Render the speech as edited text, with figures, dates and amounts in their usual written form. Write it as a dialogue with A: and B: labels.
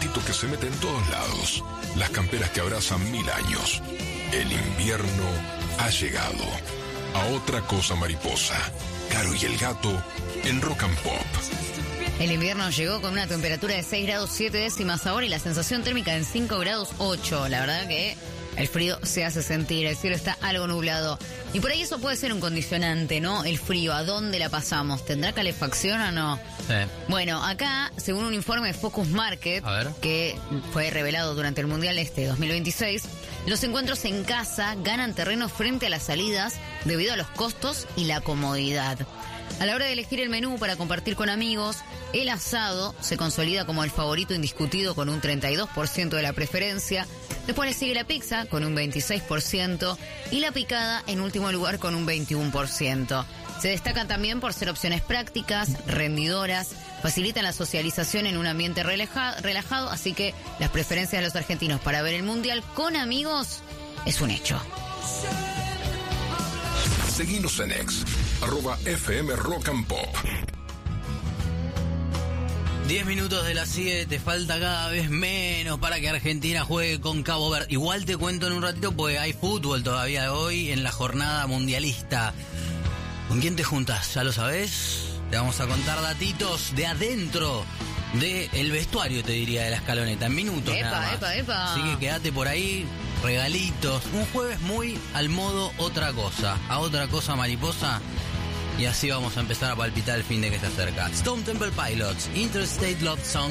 A: calorcito que se mete en todos lados, las camperas que abrazan 1000 años. El invierno ha llegado. A otra cosa mariposa. Caro y el gato en Rock and Pop.
B: El invierno llegó con una temperatura de 6 grados 7 décimas ahora y la sensación térmica en 5 grados 8. La verdad que el frío se hace sentir, el cielo está algo nublado. Y por ahí eso puede ser un condicionante, ¿no? El frío, ¿a dónde la pasamos? ¿Tendrá calefacción o no?
C: Sí.
B: Bueno, acá, según un informe de Focus Market, que fue revelado durante el Mundial 2026, los encuentros en casa ganan terreno frente a las salidas debido a los costos y la comodidad. A la hora de elegir el menú para compartir con amigos, el asado se consolida como el favorito indiscutido con un 32% de la preferencia. Después le sigue la pizza con un 26% y la picada en último lugar con un 21%. Se destacan también por ser opciones prácticas, rendidoras, facilitan la socialización en un ambiente relajado, así que las preferencias de los argentinos para ver el Mundial con amigos es un hecho.
A: Seguinos en X, @FM Rock and Pop.
C: 10 minutos de las 7, falta cada vez menos para que Argentina juegue con Cabo Verde. Igual te cuento en un ratito, pues hay fútbol todavía hoy en la jornada mundialista. ¿Con quién te juntas? ¿Ya lo sabés? Te vamos a contar datitos de adentro del vestuario, te diría, de la escaloneta, en minutos nada más.
B: Epa.
C: Así que quédate por ahí, regalitos. Un jueves muy al modo otra cosa, a otra cosa mariposa. Y así vamos a empezar a palpitar el fin de que se acerca. Stone Temple Pilots, Interstate Love Song.